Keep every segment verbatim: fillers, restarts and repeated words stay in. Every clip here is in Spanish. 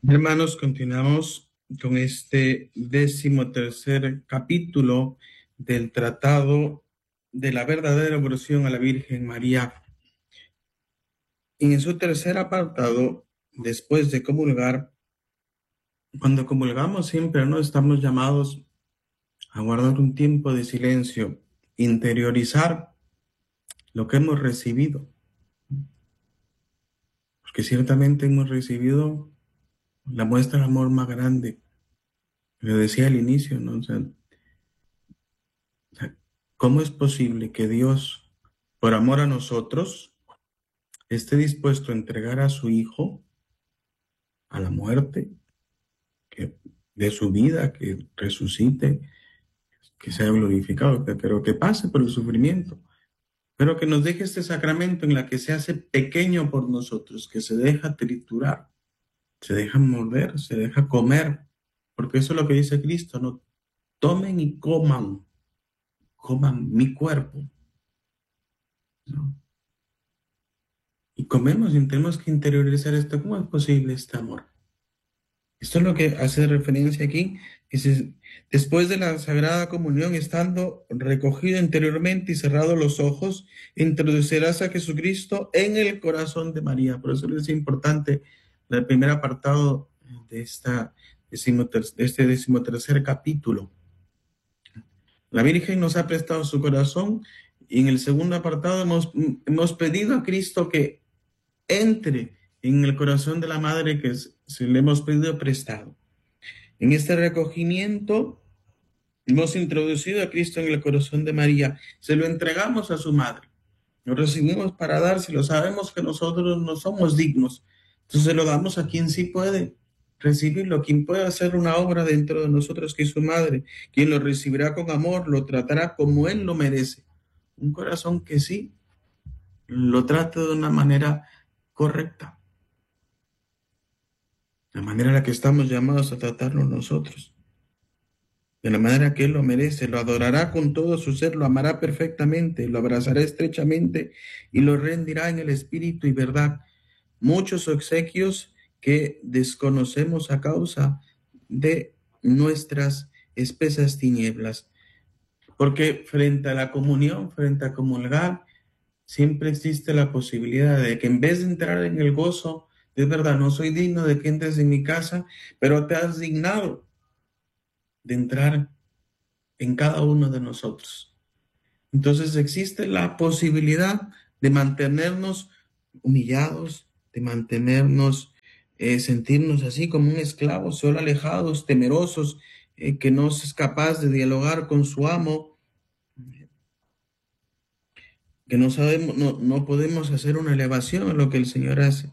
Hermanos, continuamos con este décimo tercer capítulo del Tratado de la verdadera devoción a la Virgen María. En su tercer apartado, después de comulgar, cuando comulgamos siempre no estamos llamados a guardar un tiempo de silencio, interiorizar lo que hemos recibido, porque ciertamente hemos recibido la muestra de amor más grande. Lo decía al inicio, ¿no? O sea, ¿cómo es posible que Dios, por amor a nosotros, esté dispuesto a entregar a su Hijo a la muerte, que de su vida, que resucite, que sea glorificado, que, pero que pase por el sufrimiento, pero que nos deje este sacramento en la que se hace pequeño por nosotros, que se deja triturar, se deja morder, se deja comer, porque eso es lo que dice Cristo, ¿no? Tomen y coman, coman mi cuerpo, ¿no? Y comemos y tenemos que interiorizar esto. ¿Cómo es posible este amor? Esto es lo que hace referencia aquí. Dice, después de la Sagrada Comunión, estando recogido interiormente y cerrados los ojos, introducirás a Jesucristo en el corazón de María. Por eso es importante el primer apartado de, esta decimoter- de este decimotercer capítulo. La Virgen nos ha prestado su corazón y en el segundo apartado hemos, hemos pedido a Cristo que entre en el corazón de la madre que se le hemos pedido prestado. En este recogimiento hemos introducido a Cristo en el corazón de María, se lo entregamos a su madre, lo recibimos para dárselo, sabemos que nosotros no somos dignos, entonces lo damos a quien sí puede recibirlo, quien puede hacer una obra dentro de nosotros, que es su madre, quien lo recibirá con amor, lo tratará como él lo merece, un corazón que sí lo trate de una manera correcta, la manera en la que estamos llamados a tratarlo nosotros, de la manera que Él lo merece, lo adorará con todo su ser, lo amará perfectamente, lo abrazará estrechamente y lo rendirá en el espíritu y verdad. Muchos obsequios que desconocemos a causa de nuestras espesas tinieblas. Porque frente a la comunión, frente a comulgar, siempre existe la posibilidad de que en vez de entrar en el gozo, es verdad, no soy digno de que entres en mi casa, pero te has dignado de entrar en cada uno de nosotros. Entonces existe la posibilidad de mantenernos humillados, de mantenernos, eh, sentirnos así como un esclavo, solo alejados, temerosos, eh, que no es capaz de dialogar con su amo, que no sabemos, no, no podemos hacer una elevación a lo que el Señor hace,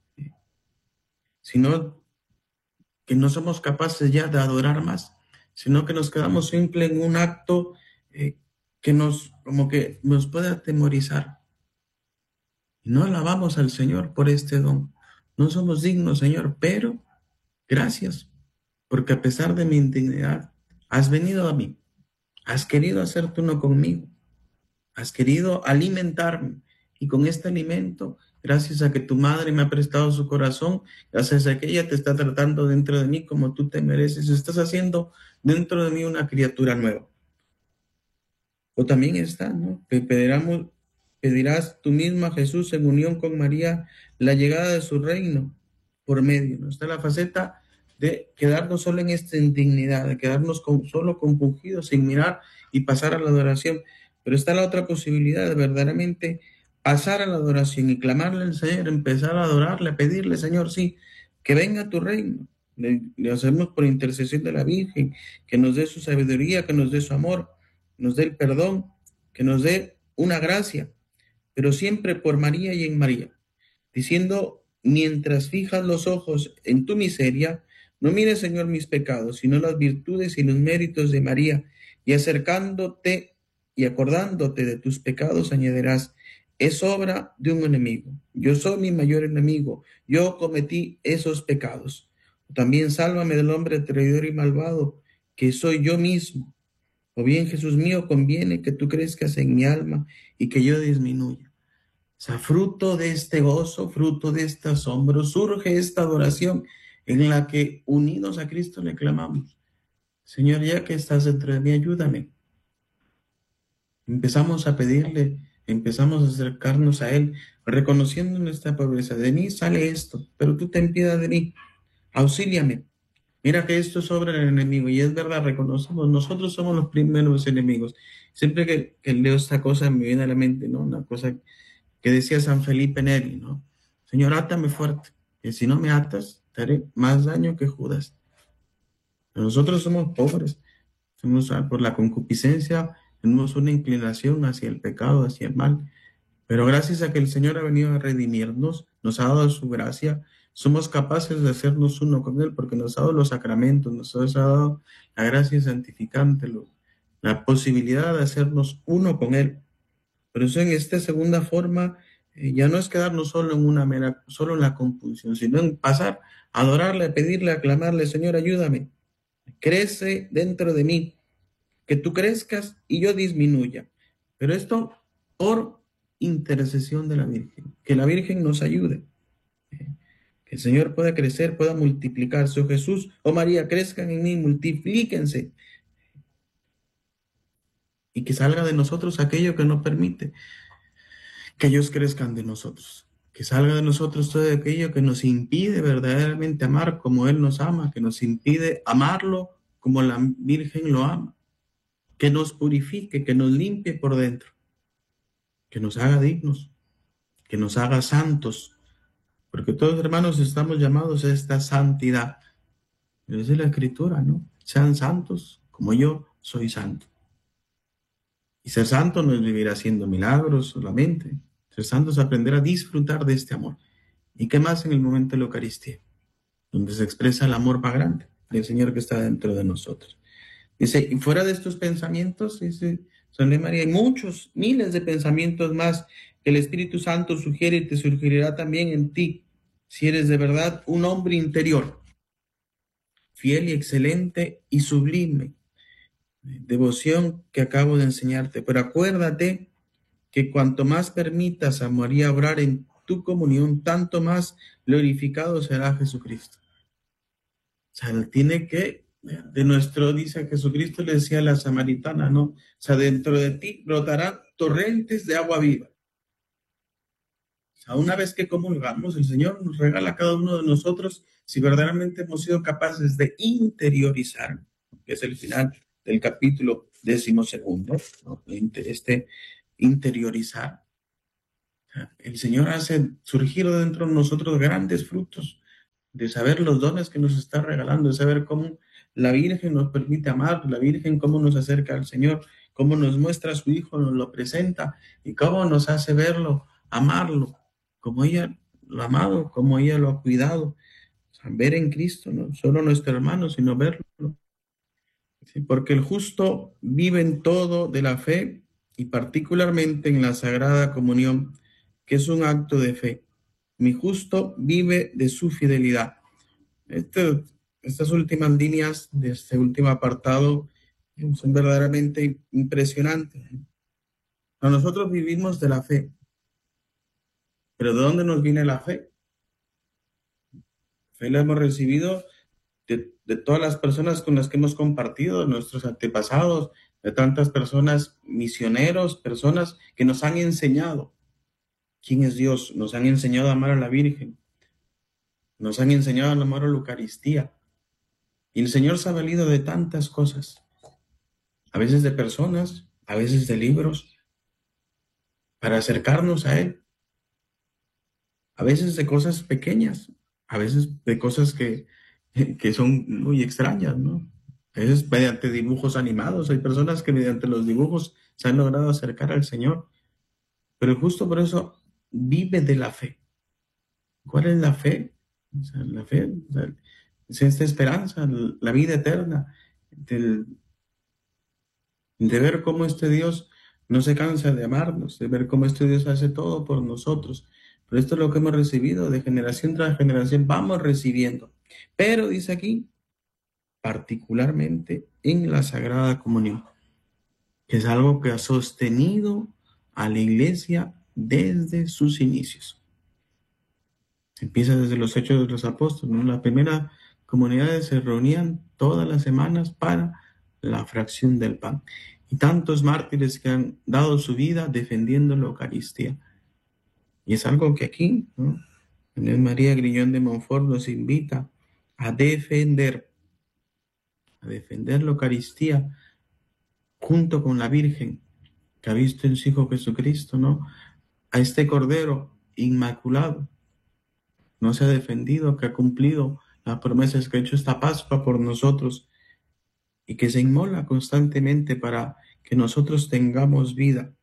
sino que no somos capaces ya de adorar más, sino que nos quedamos simple en un acto eh, que nos, como que nos puede atemorizar. Y no alabamos al Señor por este don. No somos dignos, Señor, pero gracias, porque a pesar de mi indignidad, has venido a mí, has querido hacerte uno conmigo, has querido alimentarme. Y con este alimento, gracias a que tu madre me ha prestado su corazón, gracias a que ella te está tratando dentro de mí como tú te mereces, estás haciendo dentro de mí una criatura nueva. O también está, ¿no? Que pediramos, pedirás tú mismo a Jesús en unión con María la llegada de su reino por medio, ¿no? Está la faceta de quedarnos solo en esta indignidad, de quedarnos con, solo compungidos sin mirar y pasar a la adoración. Pero está la otra posibilidad de verdaderamente pasar a la adoración y clamarle al Señor, empezar a adorarle, a pedirle, Señor, sí, que venga tu reino. Le, le hacemos por intercesión de la Virgen, que nos dé su sabiduría, que nos dé su amor, nos dé el perdón, que nos dé una gracia, pero siempre por María y en María, diciendo, mientras fijas los ojos en tu miseria, no mires, Señor, mis pecados, sino las virtudes y los méritos de María, y acercándote y acordándote de tus pecados, añadirás, es obra de un enemigo. Yo soy mi mayor enemigo. Yo cometí esos pecados. También sálvame del hombre traidor y malvado, que soy yo mismo. O bien, Jesús mío, conviene que tú crezcas en mi alma y que yo disminuya. O sea, fruto de este gozo, fruto de este asombro, surge esta adoración en la que unidos a Cristo le clamamos, Señor, ya que estás dentro de mí, ayúdame. Empezamos a pedirle, empezamos a acercarnos a Él, reconociendo nuestra pobreza. De mí sale esto, pero tú ten piedad de mí, auxíliame. Mira que esto es obra del enemigo, y es verdad, reconocemos, nosotros somos los primeros enemigos. Siempre que, que leo esta cosa me viene a la mente, ¿no? Una cosa que decía San Felipe Neri, ¿no? Señor, átame fuerte, que si no me atas, te haré más daño que Judas. Nosotros somos pobres, somos ah, por la concupiscencia, tenemos una inclinación hacia el pecado, hacia el mal, pero gracias a que el Señor ha venido a redimirnos, nos ha dado su gracia, somos capaces de hacernos uno con Él, porque nos ha dado los sacramentos, nos ha dado la gracia santificante, lo- la posibilidad de hacernos uno con Él. Por eso en esta segunda forma eh, ya no es quedarnos solo en una mera, solo en la compunción, sino en pasar a adorarle, a pedirle, a clamarle, Señor, ayúdame, crece dentro de mí, que tú crezcas y yo disminuya. Pero esto por intercesión de la Virgen, que la Virgen nos ayude, que el Señor pueda crecer, pueda multiplicarse. O Jesús o María, crezcan en mí, multiplíquense, y que salga de nosotros aquello que no permite que ellos crezcan de nosotros. Que salga de nosotros todo aquello que nos impide verdaderamente amar como Él nos ama, que nos impide amarlo como la Virgen lo ama, que nos purifique, que nos limpie por dentro, que nos haga dignos, que nos haga santos, porque todos hermanos estamos llamados a esta santidad. Pero es la Escritura, ¿no? Sean santos como yo soy santo. Y ser santo no es vivir haciendo milagros solamente. Ser santo es aprender a disfrutar de este amor. ¿Y qué más en el momento de la Eucaristía? Donde se expresa el amor más grande del Señor que está dentro de nosotros. Dice, y fuera de estos pensamientos, dice San de María, hay muchos, miles de pensamientos más que el Espíritu Santo sugiere y te surgirá también en ti, si eres de verdad un hombre interior, fiel y excelente y sublime, devoción que acabo de enseñarte. Pero acuérdate que cuanto más permitas a María obrar en tu comunión, tanto más glorificado será Jesucristo. O sea, tiene que, de nuestro, dice Jesucristo, le decía a la samaritana, ¿no? O sea, dentro de ti brotarán torrentes de agua viva. O sea, una vez que comulgamos, el Señor nos regala a cada uno de nosotros si verdaderamente hemos sido capaces de interiorizar, que es el final del capítulo décimo segundo, ¿no? Este interiorizar. O sea, el Señor hace surgir dentro de nosotros grandes frutos de saber los dones que nos está regalando, de saber cómo la Virgen nos permite amar, la Virgen cómo nos acerca al Señor, cómo nos muestra a su Hijo, nos lo presenta y cómo nos hace verlo, amarlo, como ella lo ha amado, como ella lo ha cuidado. O sea, ver en Cristo, no solo nuestro hermano, sino verlo. ¿Sí? Porque el justo vive en todo de la fe y particularmente en la Sagrada Comunión, que es un acto de fe. Mi justo vive de su fidelidad. Este, estas últimas líneas de este último apartado son verdaderamente impresionantes. Nosotros vivimos de la fe, pero ¿de dónde nos viene la fe? La fe la hemos recibido de, de todas las personas con las que hemos compartido, nuestros antepasados, de tantas personas, misioneros, personas que nos han enseñado quién es Dios, nos han enseñado a amar a la Virgen, nos han enseñado a amar a la Eucaristía. Y el Señor se ha valido de tantas cosas, a veces de personas, a veces de libros, para acercarnos a Él, a veces de cosas pequeñas, a veces de cosas que, que son muy extrañas, ¿no? A veces mediante dibujos animados, hay personas que mediante los dibujos se han logrado acercar al Señor, pero justo por eso vive de la fe. ¿Cuál es la fe? O sea, la fe, o sea, es esta esperanza, la vida eterna, del, de ver cómo este Dios no se cansa de amarnos, de ver cómo este Dios hace todo por nosotros. Pero esto es lo que hemos recibido de generación tras generación, vamos recibiendo. Pero dice aquí, particularmente en la Sagrada Comunión, que es algo que ha sostenido a la Iglesia desde sus inicios. Empieza desde los Hechos de los Apóstoles, ¿no? Las primeras comunidades se reunían todas las semanas para la fracción del pan. Y tantos mártires que han dado su vida defendiendo la Eucaristía. Y es algo que aquí, ¿no? María Griñón de Montfort nos invita a defender, a defender la Eucaristía junto con la Virgen que ha visto en su Hijo Jesucristo, ¿no? A este Cordero inmaculado, no se ha defendido, que ha cumplido las promesas que ha hecho esta Pascua por nosotros y que se inmola constantemente para que nosotros tengamos vida.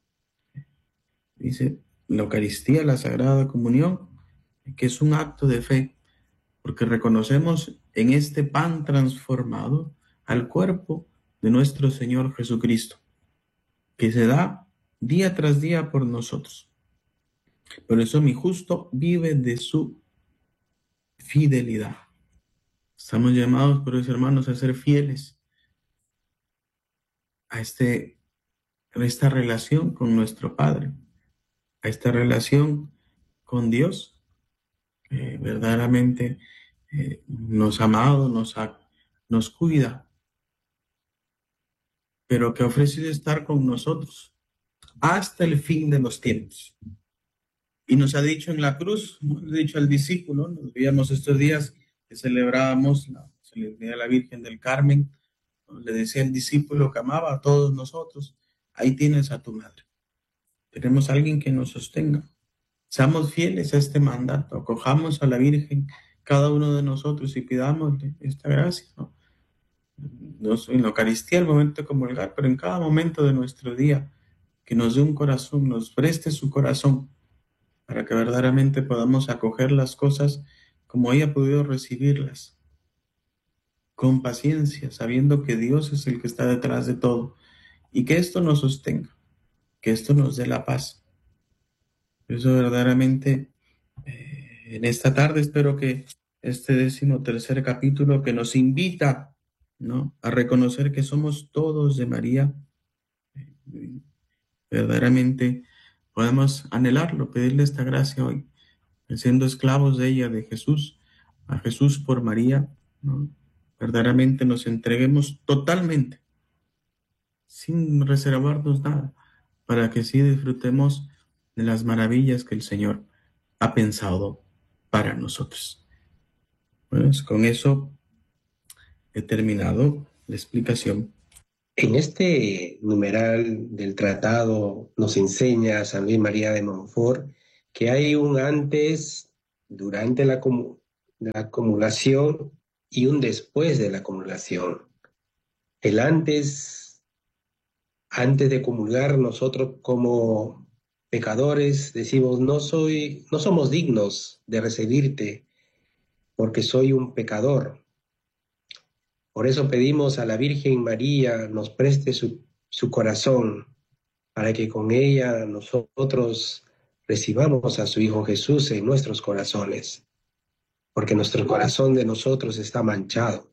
Dice la Eucaristía, la Sagrada Comunión, que es un acto de fe, porque reconocemos en este pan transformado al cuerpo de nuestro Señor Jesucristo, que se da día tras día por nosotros. Por eso mi justo vive de su fidelidad. Estamos llamados por los hermanos a ser fieles a, este, a esta relación con nuestro Padre, a esta relación con Dios, que verdaderamente eh, nos ha amado, nos, ha, nos cuida, pero que ha ofrecido estar con nosotros hasta el fin de los tiempos. Y nos ha dicho en la cruz, nos ha dicho al discípulo, nos veíamos estos días que celebrábamos la solemnidad de la Virgen del Carmen, le decía el discípulo que amaba a todos nosotros, ahí tienes a tu madre. Tenemos a alguien que nos sostenga. Seamos fieles a este mandato, acojamos a la Virgen, cada uno de nosotros, y pidámosle esta gracia, ¿no? No en la Eucaristía, el momento de comulgar, pero en cada momento de nuestro día, que nos dé un corazón, nos preste su corazón, para que verdaderamente podamos acoger las cosas como ella ha podido recibirlas, con paciencia, sabiendo que Dios es el que está detrás de todo, y que esto nos sostenga, que esto nos dé la paz. Por eso verdaderamente eh, en esta tarde espero que este décimo tercer capítulo que nos invita, ¿no?, a reconocer que somos todos de María, eh, verdaderamente podemos anhelarlo, pedirle esta gracia hoy, siendo esclavos de ella, de Jesús, a Jesús por María, ¿no? Verdaderamente nos entreguemos totalmente, sin reservarnos nada, para que sí disfrutemos de las maravillas que el Señor ha pensado para nosotros. Pues con eso he terminado la explicación. En este numeral del tratado nos enseña San Luis María de Montfort que hay un antes, durante la, comu- la comulgación y un después de la comulgación. El antes, antes de comulgar, nosotros como pecadores decimos, no soy, no somos dignos de recibirte porque soy un pecador. Por eso pedimos a la Virgen María nos preste su, su corazón para que con ella nosotros recibamos a su Hijo Jesús en nuestros corazones, porque nuestro corazón de nosotros está manchado.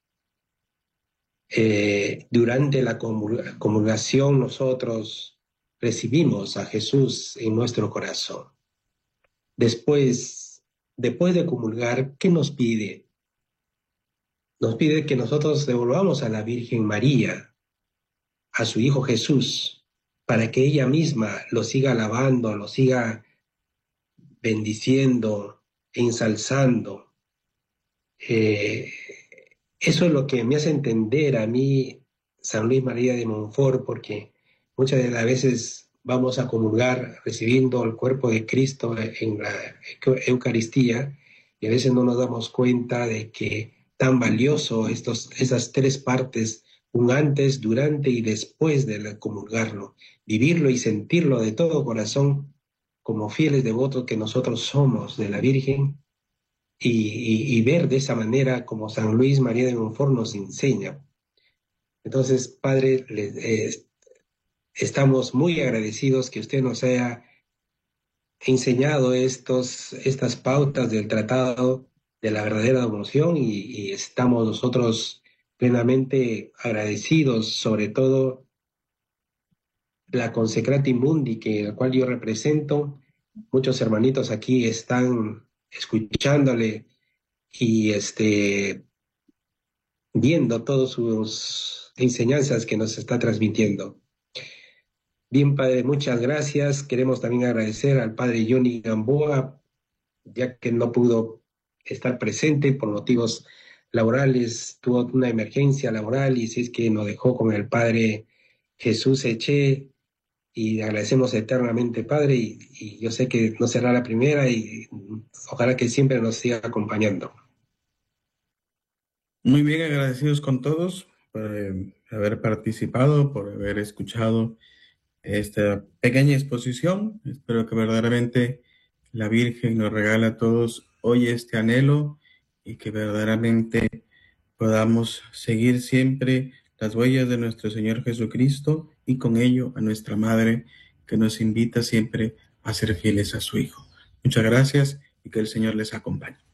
Eh, durante la comulgación nosotros recibimos a Jesús en nuestro corazón. Después, después de comulgar, ¿qué nos pide? Nos pide que nosotros devolvamos a la Virgen María, a su Hijo Jesús, para que ella misma lo siga alabando, lo siga bendiciendo, ensalzando. Eh, eso es lo que me hace entender a mí San Luis María de Montfort, porque muchas de las veces vamos a comulgar recibiendo el cuerpo de Cristo en la Eucaristía y a veces no nos damos cuenta de que tan valioso estos, esas tres partes, un antes, durante y después de comulgarlo, vivirlo y sentirlo de todo corazón como fieles devotos que nosotros somos de la Virgen y, y, y ver de esa manera como San Luis María de Montfort nos enseña. Entonces, Padre, les, eh, estamos muy agradecidos que usted nos haya enseñado estos, estas pautas del Tratado de la Verdadera Devoción y, y estamos nosotros plenamente agradecidos, sobre todo la Consecrati Mundi, que, la cual yo represento. Muchos hermanitos aquí están escuchándole y este, viendo todas sus enseñanzas que nos está transmitiendo. Bien, Padre, muchas gracias. Queremos también agradecer al Padre Johnny Gamboa, ya que no pudo estar presente por motivos laborales, tuvo una emergencia laboral y si es que nos dejó con el Padre Jesús Eche y agradecemos eternamente, Padre, y, y yo sé que no será la primera y ojalá que siempre nos siga acompañando. Muy bien, agradecidos con todos por eh, haber participado, por haber escuchado esta pequeña exposición. Espero que verdaderamente la Virgen nos regale a todos hoy este anhelo y que verdaderamente podamos seguir siempre las huellas de nuestro Señor Jesucristo y con ello a nuestra Madre que nos invita siempre a ser fieles a su Hijo. Muchas gracias y que el Señor les acompañe.